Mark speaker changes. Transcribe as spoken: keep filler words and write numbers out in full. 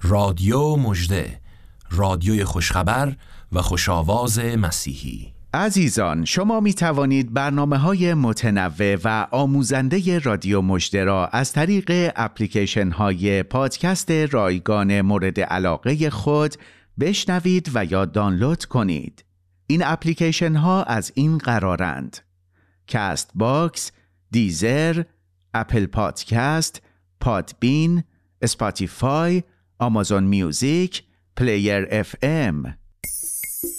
Speaker 1: رادیو مژده، رادیوی خوشخبر و خوشاواز مسیحی.
Speaker 2: عزیزان، شما می توانید برنامه‌های متنوع و آموزنده رادیو مژده را از طریق اپلیکیشن‌های پادکست رایگان مورد علاقه خود بشنوید و یا دانلود کنید. این اپلیکیشن‌ها از این قرارند: کست باکس، دیزر، اپل پادکست، پادبین، اسپاتیفای، آمازون میوزیک، پلیر اف ام.